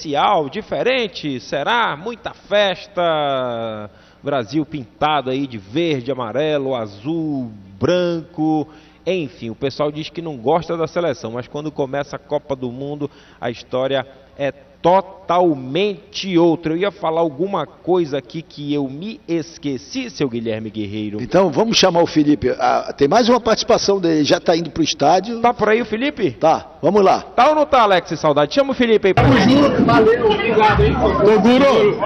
especial, diferente, será? Muita festa, Brasil pintado aí de verde, amarelo, azul, branco, enfim, o pessoal diz que não gosta da seleção, mas quando começa a Copa do Mundo, a história é totalmente outra. Eu ia falar alguma coisa aqui que eu me esqueci, seu Guilherme Guerreiro. Então vamos chamar o Felipe. Tem mais uma participação dele, já está indo para o estádio. Tá por aí o Felipe? Tá, vamos lá. Tá ou não tá, Alex Saudade? Chama o Felipe aí pra Tamo junto, valeu, obrigado, hein? Toguro!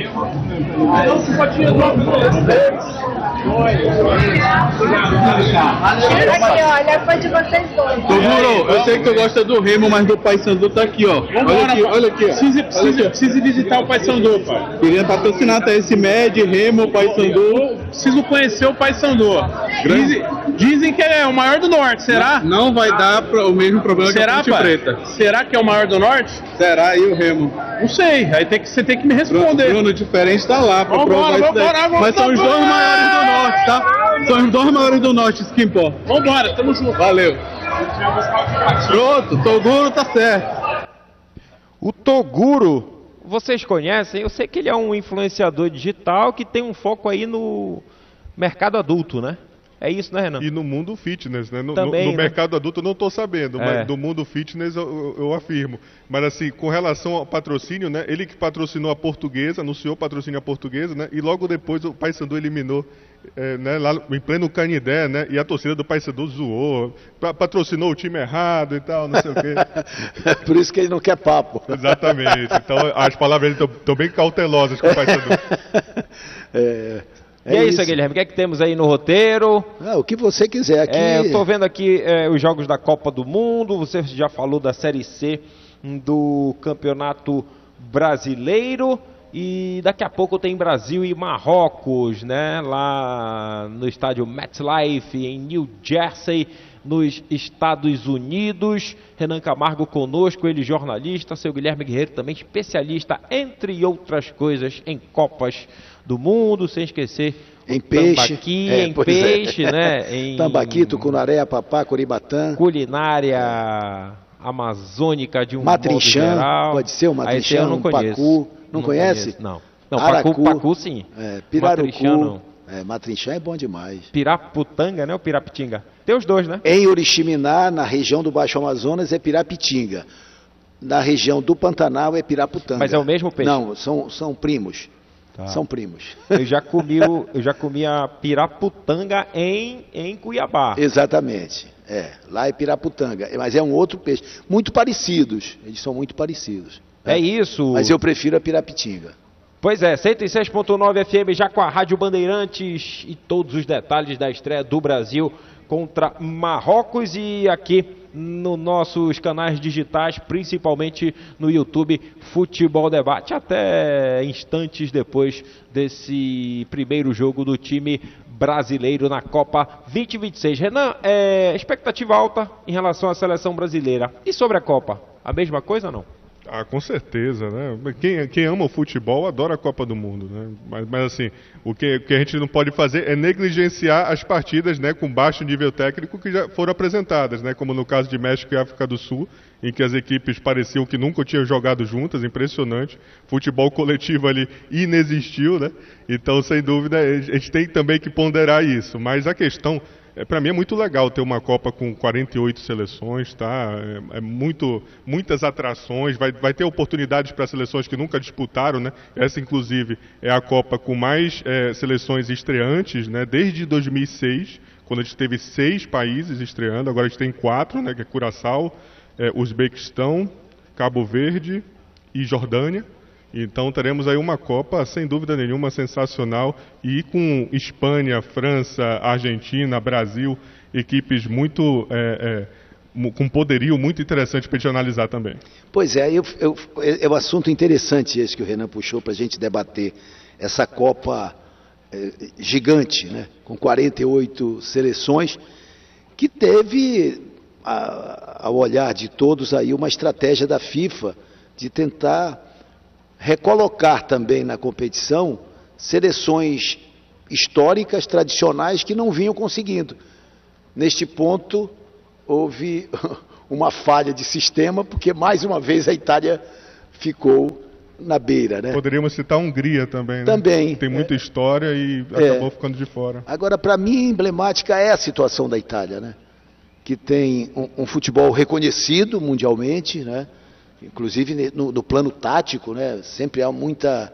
Aqui, olha, foi de vocês dois. Toguro, eu sei que tu gosta do Remo, mas do Paysandu tá aqui, ó. Olha aqui, ó. Precisa visitar o Paysandu, pai. Queria patrocinar até esse MED, Remo, Paysandu. Preciso conhecer o Paysandu. Dizem que é o maior do norte, será? Não vai dar o mesmo problema que a Ponte Preta. Será que é o maior do norte? Será aí o Remo? Não sei, aí você tem que me responder. Bruno, diferente tá lá pra provar isso daí. Vambora, mas são os dois maiores do norte, tá? São os dois maiores do norte, isso que importa. Vambora, tamo junto. Valeu. Pronto, Toguro tá certo. O Toguro, vocês conhecem? Eu sei que ele é um influenciador digital que tem um foco aí no mercado adulto, né? É isso, né, Renan? E no mundo fitness, né? Também, no né? mercado adulto eu não estou sabendo, mas do mundo fitness eu afirmo. Mas assim, com relação ao patrocínio, né? Ele que patrocinou a Portuguesa, anunciou o patrocínio à Portuguesa, né? E logo depois o Paysandu eliminou, né? Lá em pleno Canidé, né? E a torcida do Paysandu zoou, patrocinou o time errado e tal, não sei o quê. Por isso que ele não quer papo. Exatamente. Então as palavras estão bem cautelosas com o Paysandu. E é isso, Guilherme, o que é que temos aí no roteiro? O que você quiser aqui. Eu estou vendo aqui os jogos da Copa do Mundo, você já falou da Série C do Campeonato Brasileiro e daqui a pouco tem Brasil e Marrocos, né? Lá no estádio MetLife em New Jersey, nos Estados Unidos. Renan Camargo conosco, ele jornalista, seu Guilherme Guerreiro também especialista, entre outras coisas, em Copas do Mundo, sem esquecer em peixe, né? Em Tambaqui, Tucunaré, Apapá, Curibatã. Culinária amazônica de um matrinchã, modo geral. Pode ser um matrinchã, um pacu. Não conhece? Não, pacu sim. Pirarucu. Não. Matrinchã é bom demais. Piraputanga, né? Ou Pirapitinga? Tem os dois, né? Em Oriximiná, na região do Baixo Amazonas, é Pirapitinga. Na região do Pantanal é Piraputanga. Mas é o mesmo peixe? Não, são primos. Tá. São primos. Eu já comi a piraputanga em Cuiabá. Exatamente. Lá é piraputanga, mas é um outro peixe. Muito parecidos, eles são muito parecidos. É isso. Mas eu prefiro a pirapitinga. Pois é, 106.9 FM já com a Rádio Bandeirantes e todos os detalhes da estreia do Brasil contra Marrocos e aqui nos nossos canais digitais, principalmente no YouTube Futebol Debate, até instantes depois desse primeiro jogo do time brasileiro na Copa 2026. Renan, expectativa alta em relação à seleção brasileira. E sobre a Copa, a mesma coisa ou não? Com certeza, né? Quem ama o futebol adora a Copa do Mundo, né? Mas assim, o que a gente não pode fazer é negligenciar as partidas, né, com baixo nível técnico que já foram apresentadas, né? Como no caso de México e África do Sul, em que as equipes pareciam que nunca tinham jogado juntas, impressionante. Futebol coletivo ali inexistiu, né? Então, sem dúvida, a gente tem também que ponderar isso. Mas a questão, para mim é muito legal ter uma Copa com 48 seleções, tá? Muitas atrações, vai ter oportunidades para seleções que nunca disputaram, né? Essa, inclusive, é a Copa com mais seleções estreantes, né? Desde 2006, quando a gente teve 6 países estreando, agora a gente tem 4, né? Que é Curaçao, Uzbequistão, Cabo Verde e Jordânia. Então teremos aí uma Copa, sem dúvida nenhuma, sensacional, e com Espanha, França, Argentina, Brasil, equipes muito com poderio muito interessante para a gente analisar também. Pois é, é um assunto interessante esse que o Renan puxou para a gente debater, essa Copa gigante, né, com 48 seleções, que teve, ao olhar de todos aí, uma estratégia da FIFA de tentar recolocar também na competição seleções históricas, tradicionais, que não vinham conseguindo. Neste ponto, houve uma falha de sistema, porque mais uma vez a Itália ficou na beira, né? Poderíamos citar a Hungria também, né? Também. Tem muita história e acabou ficando de fora. Agora, para mim, emblemática é a situação da Itália, né? Que tem um futebol reconhecido mundialmente, né? Inclusive no plano tático, né? Sempre há muita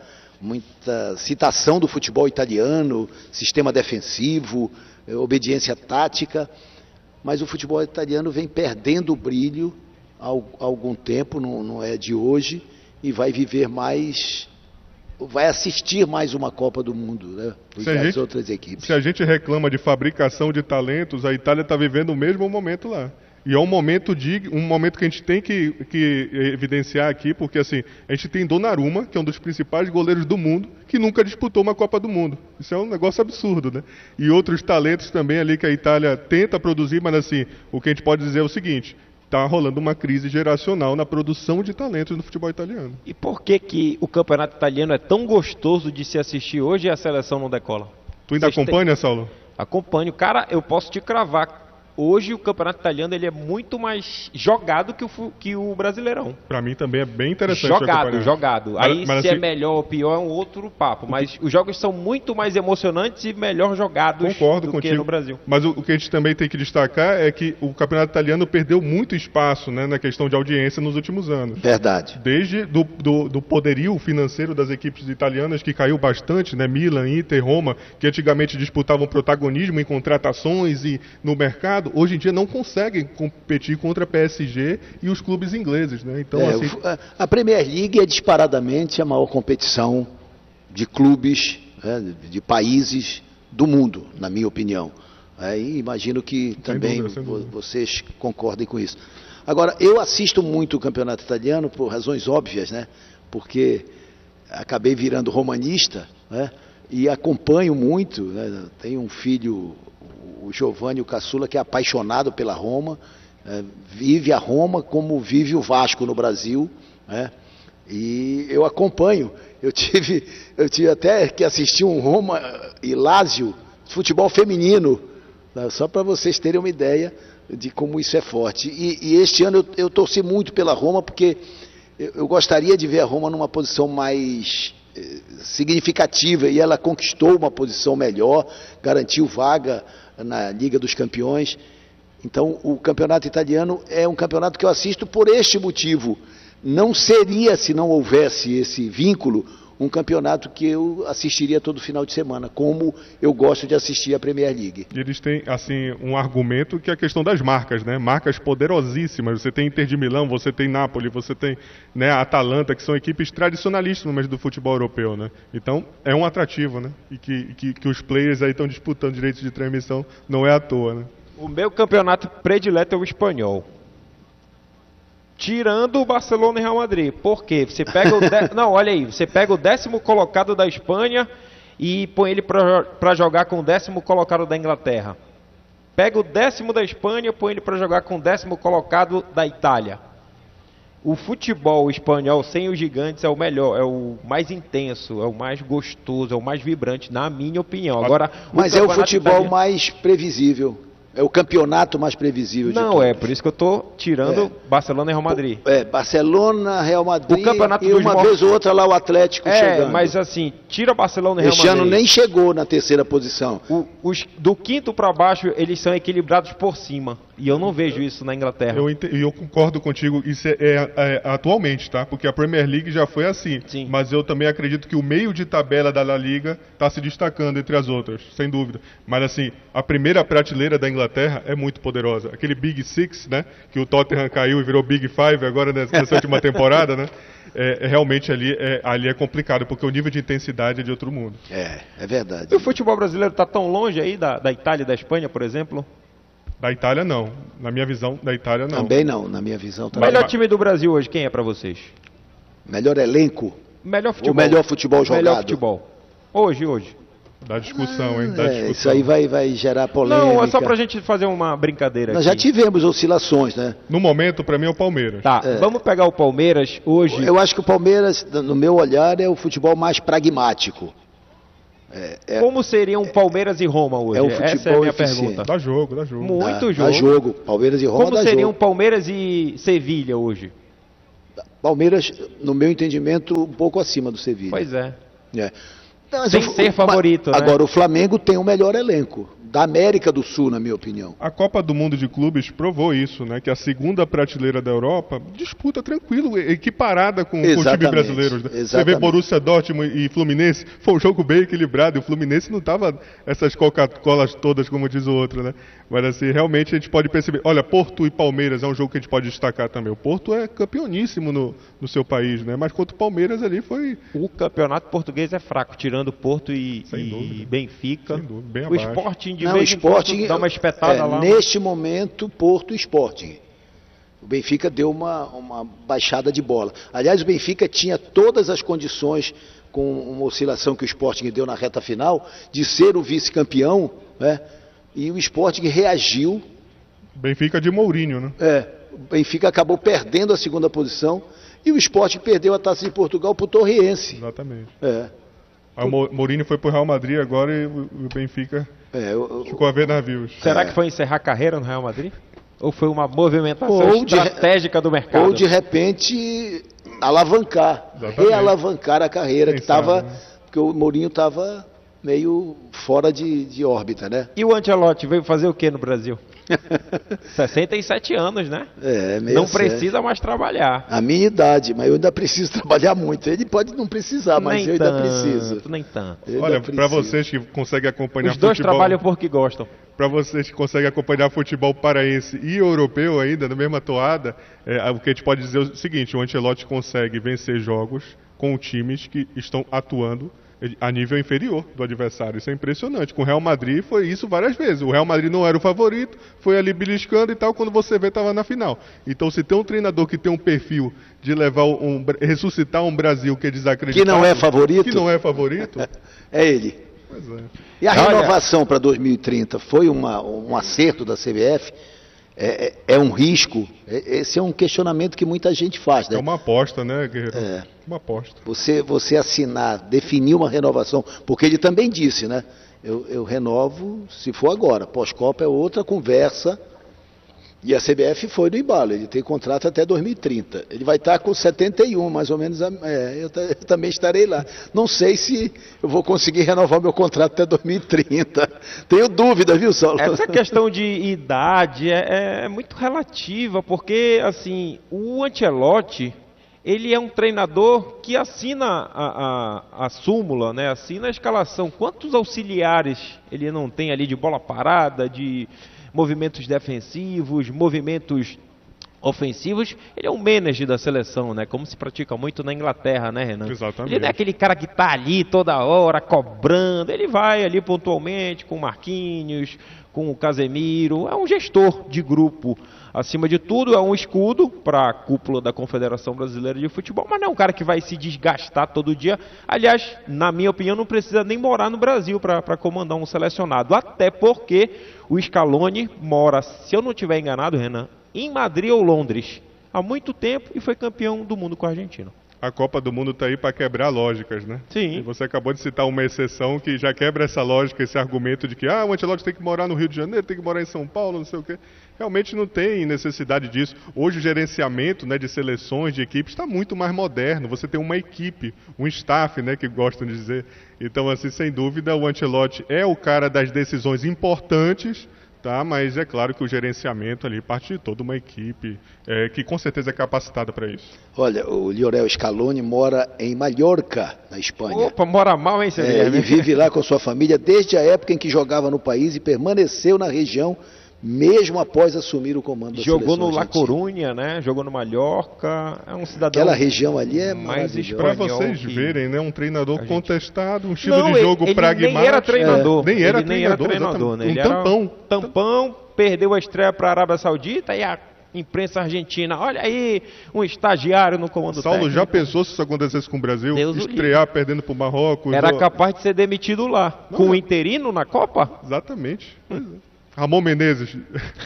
citação do futebol italiano, sistema defensivo, obediência tática, mas o futebol italiano vem perdendo o brilho há algum tempo, não é de hoje, e vai viver mais, vai assistir mais uma Copa do Mundo, né, do que as outras equipes. Se a gente reclama de fabricação de talentos, a Itália está vivendo o mesmo momento lá. E é um momento que a gente tem que evidenciar aqui, porque assim, a gente tem Donnarumma, que é um dos principais goleiros do mundo, que nunca disputou uma Copa do Mundo. Isso é um negócio absurdo, né? E outros talentos também ali que a Itália tenta produzir, mas assim, o que a gente pode dizer é o seguinte: está rolando uma crise geracional na produção de talentos no futebol italiano. E por que o campeonato italiano é tão gostoso de se assistir hoje e a seleção não decola? Tu ainda acompanha, Saulo? Acompanho. Cara, eu posso te cravar. Hoje o campeonato italiano ele é muito mais jogado que o Brasileirão. Para mim também é bem interessante. Jogado. Aí se é melhor ou pior é um outro papo. Mas os jogos são muito mais emocionantes e melhor jogados do que no Brasil. Mas o que a gente também tem que destacar é que o campeonato italiano perdeu muito espaço, né, na questão de audiência nos últimos anos. Verdade. Desde do poderio financeiro das equipes italianas, que caiu bastante, né, Milan, Inter, Roma, que antigamente disputavam protagonismo em contratações e no mercado, hoje em dia não conseguem competir contra a PSG e os clubes ingleses, né? Então, a Premier League é disparadamente a maior competição de clubes, né, de países do mundo, na minha opinião. E imagino que também vocês concordem com isso. Agora, eu assisto muito o campeonato italiano por razões óbvias, né? Porque acabei virando romanista, né? E acompanho muito, né? Tenho um filho, o Giovanni, o caçula, que é apaixonado pela Roma, vive a Roma como vive o Vasco no Brasil, né? E eu acompanho. Eu tive até que assistir um Roma e Lazio, futebol feminino, né? Só para vocês terem uma ideia de como isso é forte. E este ano eu torci muito pela Roma, porque eu gostaria de ver a Roma numa posição mais significativa, e ela conquistou uma posição melhor, garantiu vaga na Liga dos Campeões. Então o campeonato italiano é um campeonato que eu assisto por este motivo. Não seria, se não houvesse esse vínculo, um campeonato que eu assistiria todo final de semana, como eu gosto de assistir a Premier League. Eles têm, assim, um argumento que é a questão das marcas, né? Marcas poderosíssimas. Você tem Inter de Milão, você tem Napoli, você tem, né, a Atalanta, que são equipes tradicionalíssimas do futebol europeu, né? Então, é um atrativo, né? E que os players aí estão disputando direitos de transmissão, não é à toa, né? O meu campeonato predileto é o espanhol. Tirando o Barcelona e Real Madrid. Por quê? Você pega não, olha aí. Você pega o 10º colocado da Espanha e põe ele para jogar com o 10º colocado da Inglaterra. Pega o 10º da Espanha e põe ele para jogar com o 10º colocado da Itália. O futebol espanhol sem os gigantes é o melhor, é o mais intenso, é o mais gostoso, é o mais vibrante, na minha opinião. Agora, mas é o futebol mais previsível. É o campeonato mais previsível de todos. É por isso que eu estou tirando Barcelona e Real Madrid. Barcelona, Real Madrid, o campeonato e uma vez ou outra lá o Atlético chegando. Mas assim, tira Barcelona e Real Madrid. Este ano nem chegou na terceira posição. Os do quinto para baixo, eles são equilibrados por cima. E eu não vejo isso na Inglaterra. Eu concordo contigo, isso é atualmente, tá? Porque a Premier League já foi assim. Sim. Mas eu também acredito que o meio de tabela da La Liga está se destacando entre as outras, sem dúvida. Mas assim, a primeira prateleira da Inglaterra é muito poderosa. Aquele Big Six, né? Que o Tottenham caiu e virou Big Five agora nessa última temporada, né? Realmente ali é complicado, porque o nível de intensidade é de outro mundo. É verdade. E o futebol brasileiro está tão longe aí da Itália e da Espanha, por exemplo? Da Itália, não. Na minha visão, da Itália, não. Também não, na minha visão também. O melhor time do Brasil hoje, quem é para vocês? Melhor elenco? Melhor futebol. O melhor futebol jogado? Melhor futebol. Hoje. Da discussão, hein? Isso aí vai gerar polêmica. Não, é só pra gente fazer uma brincadeira Nós aqui. já tivemos oscilações, né? No momento, pra mim, é o Palmeiras. Tá, vamos pegar o Palmeiras hoje. Eu acho que o Palmeiras, no meu olhar, é o futebol mais pragmático. Como seria um Palmeiras e Roma hoje? É um futebol Essa é a minha eficiente. pergunta. Dá jogo. Muito jogo. Dá jogo. Palmeiras e Roma Como seria um Palmeiras e Sevilha hoje? Palmeiras, no meu entendimento, um pouco acima do Sevilha. Pois é. Mas Sem ser favorito, né? Agora, o Flamengo tem o melhor elenco da América do Sul, na minha opinião. A Copa do Mundo de Clubes provou isso, né? Que a segunda prateleira da Europa disputa tranquilo, equiparada com os times brasileiros. Né? Você vê Borussia Dortmund e Fluminense, foi um jogo bem equilibrado, e o Fluminense não tava essas Coca-Colas todas, como diz o outro, né? Mas assim, realmente a gente pode perceber, olha, Porto e Palmeiras é um jogo que a gente pode destacar também. O Porto é campeoníssimo no seu país, né? Mas contra o Palmeiras ali foi... O campeonato português é fraco, tirando Porto e Benfica. Sem dúvida, bem o abaixo. Sporting Não, o Sporting dá uma espetada lá. Neste momento, Porto e Sporting. O Benfica deu uma baixada de bola. Aliás, o Benfica tinha todas as condições, com uma oscilação que o Sporting deu na reta final, de ser o vice-campeão, né? E o Sporting reagiu. Benfica de Mourinho, né? O Benfica acabou perdendo a segunda posição e o Sporting perdeu a Taça de Portugal para o Torriense. Exatamente. O Mourinho foi para o Real Madrid agora e o Benfica ficou a ver navios. Será que foi encerrar a carreira no Real Madrid? Ou foi uma movimentação estratégica do mercado? Ou de repente realavancar a carreira que estava, né? Porque o Mourinho estava meio fora de órbita, né? E o Ancelotti veio fazer o que no Brasil? 67 anos, né? Não precisa mais trabalhar. A minha idade, mas eu ainda preciso trabalhar muito. Ele pode não precisar, mas eu ainda preciso. Nem tanto. Olha, para vocês que conseguem acompanhar futebol... Os dois trabalham porque gostam. Para vocês que conseguem acompanhar futebol paraense e europeu ainda, na mesma toada, o que a gente pode dizer é o seguinte, o Ancelotti consegue vencer jogos com times que estão atuando a nível inferior do adversário. Isso é impressionante. Com o Real Madrid foi isso várias vezes. O Real Madrid não era o favorito, foi ali beliscando e tal, quando você vê, estava na final. Então, se tem um treinador que tem um perfil de levar ressuscitar um Brasil que é desacreditado... Que não é favorito? Que não é favorito. É ele. Pois é. E a renovação para 2030 foi um acerto da CBF? É um risco? Esse é um questionamento que muita gente faz, né? É uma aposta, né, Guerreiro? Uma aposta. Você assinar, definir uma renovação, porque ele também disse, né? Eu renovo se for agora, pós-Copa é outra conversa, e a CBF foi no embalo, ele tem contrato até 2030. Ele vai estar com 71, mais ou menos, eu também estarei lá. Não sei se eu vou conseguir renovar meu contrato até 2030. Tenho dúvida, viu, Saulo? Essa questão de idade é muito relativa, porque, assim, o Ancelotti, ele é um treinador que assina a súmula, né? Assina a escalação. Quantos auxiliares ele não tem ali de bola parada, de movimentos defensivos, movimentos ofensivos? Ele é um manager da seleção, né? Como se pratica muito na Inglaterra, né, Renan? Exatamente. Ele não é aquele cara que tá ali toda hora cobrando. Ele vai ali pontualmente com o Marquinhos, com o Casemiro. É um gestor de grupo. Acima de tudo, é um escudo para a cúpula da Confederação Brasileira de Futebol, mas não é um cara que vai se desgastar todo dia. Aliás, na minha opinião, não precisa nem morar no Brasil para comandar um selecionado. Até porque o Scaloni mora, se eu não estiver enganado, Renan, em Madrid ou Londres há muito tempo e foi campeão do mundo com a Argentina. A Copa do Mundo está aí para quebrar lógicas, né? Sim. E você acabou de citar uma exceção que já quebra essa lógica, esse argumento de que o Ancelotti tem que morar no Rio de Janeiro, tem que morar em São Paulo, não sei o quê. Realmente não tem necessidade disso. Hoje o gerenciamento, né, de seleções, de equipes, está muito mais moderno. Você tem uma equipe, um staff, né, que gostam de dizer. Então, assim, sem dúvida, o Ancelotti é o cara das decisões importantes, tá? Mas é claro que o gerenciamento ali parte de toda uma equipe que com certeza é capacitada para isso. Olha, o Lionel Scaloni mora em Mallorca, na Espanha. Opa, mora mal, hein, Ele vive lá com sua família desde a época em que jogava no país e permaneceu na região mesmo após assumir o comando da seleção Jogou no La argentina. Corunha, né? Jogou no Mallorca. É um cidadão. Aquela região ali é mais para vocês verem, né? Um treinador contestado, um estilo de jogo pragmático. Nem era treinador. Nem era treinador, né? Ele tampão. Tampão, perdeu a estreia para a Arábia Saudita e a imprensa argentina, olha aí, um estagiário no comando técnico. Saulo, já pensou se isso acontecesse com o Brasil? Deus estrear perdendo para o Marrocos? Era capaz de ser demitido lá. Com o interino na Copa? Exatamente. Ramon Menezes.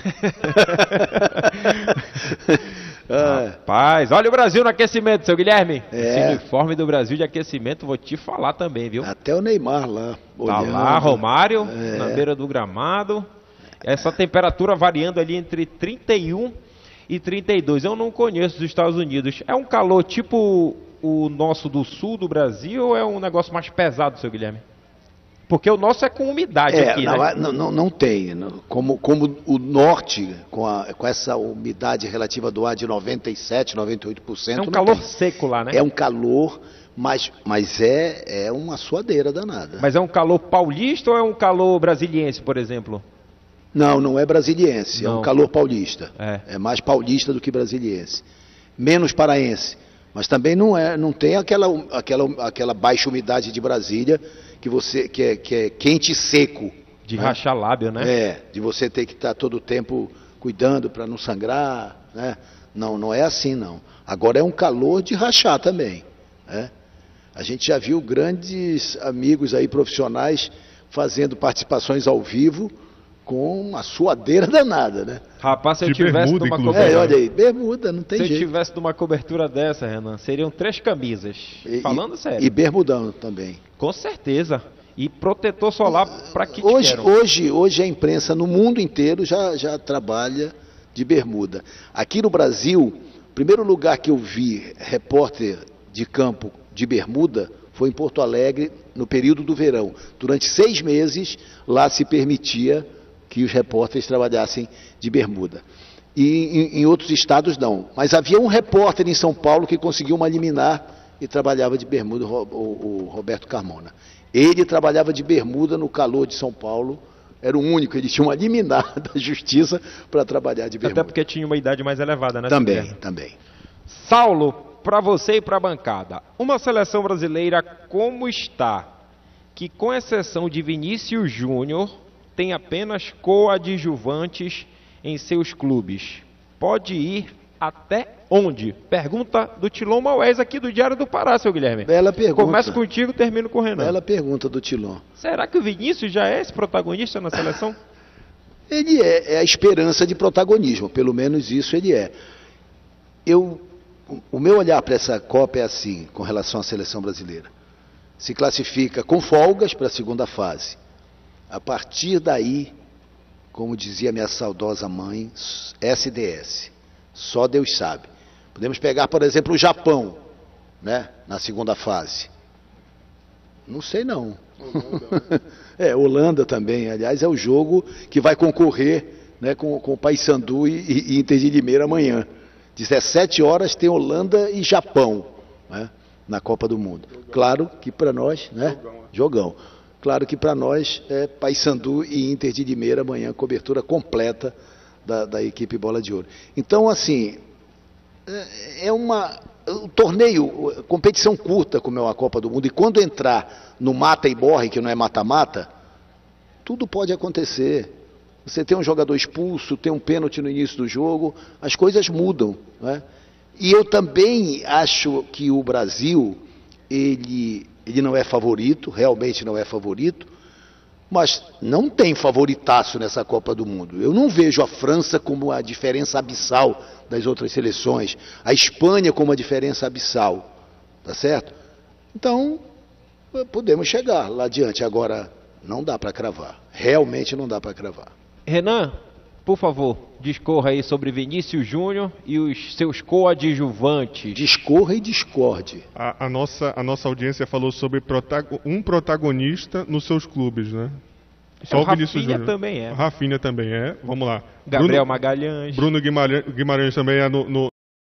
Rapaz, olha o Brasil no aquecimento, seu Guilherme. Esse uniforme do Brasil de aquecimento, vou te falar também, viu? Até o Neymar lá. Tá lá, Romário, na beira do gramado. Essa temperatura variando ali entre 31 32. Eu não conheço os Estados Unidos. É um calor tipo o nosso do sul do Brasil ou é um negócio mais pesado, seu Guilherme? Porque o nosso é com umidade aqui, né? Não tem. Como o norte, com essa umidade relativa do ar de 97%, 98%. É um calor seco lá, né? É um calor, mas é uma suadeira danada. Mas é um calor paulista ou é um calor brasiliense, por exemplo? Não é brasiliense, Não. É um calor paulista. É Mais paulista do que brasiliense. Menos paraense. Mas também não tem aquela baixa umidade de Brasília que é quente e seco. De rachar lábio, né? De você ter que estar todo o tempo cuidando para não sangrar, né? Não é assim, não. Agora é um calor de rachar também, né? A gente já viu grandes amigos aí profissionais fazendo participações ao vivo com uma suadeira danada, né? Rapaz, se eu De tivesse bermuda, numa inclusive. cobertura... Olha aí, bermuda, não tem Se eu jeito. tivesse numa cobertura dessa, Renan, seriam 3 camisas. Falando sério. E bermudão também. Com certeza. E protetor solar para que Hoje a imprensa no mundo inteiro já trabalha de bermuda. Aqui no Brasil, o primeiro lugar que eu vi repórter de campo de bermuda foi em Porto Alegre, no período do verão. Durante 6 meses, lá se permitia que os repórteres trabalhassem de bermuda. E em outros estados não. Mas havia um repórter em São Paulo que conseguiu uma liminar e trabalhava de bermuda, o Roberto Carmona. Ele trabalhava de bermuda no calor de São Paulo, era o único, ele tinha uma liminar da justiça para trabalhar de bermuda. Até porque tinha uma idade mais elevada, né? Também. Saulo, para você e para a bancada, uma seleção brasileira como está, que com exceção de Vinícius Júnior, tem apenas coadjuvantes em seus clubes. Pode ir até onde? Pergunta do Tilon Maués aqui do Diário do Pará, seu Guilherme. Bela pergunta. Começo contigo, termino com o Renan. Bela pergunta do Tilon. Será que o Vinícius já é esse protagonista na seleção? Ele é a esperança de protagonismo, pelo menos isso ele é. O meu olhar para essa Copa é assim, com relação à seleção brasileira. Se classifica com folgas para a segunda fase. A partir daí, como dizia minha saudosa mãe, SDS. Só Deus sabe. Podemos pegar, por exemplo, o Japão, né, na segunda fase. Não sei não. Holanda também. Aliás, é o jogo que vai concorrer, né, com o Paysandu e Inter de Limeira amanhã. 17 horas tem Holanda e Japão, né, na Copa do Mundo. Claro que para nós, né, jogão. Claro que para nós é Paysandu e Inter de Limeira amanhã, cobertura completa da equipe Bola de Ouro. Então, assim, um torneio, competição curta como é a Copa do Mundo, e quando entrar no mata e morre, que não é mata-mata, tudo pode acontecer. Você tem um jogador expulso, tem um pênalti no início do jogo, as coisas mudam, né? E eu também acho que o Brasil, ele não é favorito, realmente não é favorito, mas não tem favoritaço nessa Copa do Mundo. Eu não vejo a França como a diferença abissal das outras seleções, a Espanha como a diferença abissal, tá certo? Então, podemos chegar lá adiante. Agora, não dá para cravar, realmente não dá para cravar. Renan, por favor, discorra aí sobre Vinícius Júnior e os seus coadjuvantes. Discorra e discorde. A nossa audiência falou sobre um protagonista nos seus clubes, né? Só o Rafinha também é. Rafinha também é. Vamos lá. Gabriel Magalhães. Bruno Guimarães também é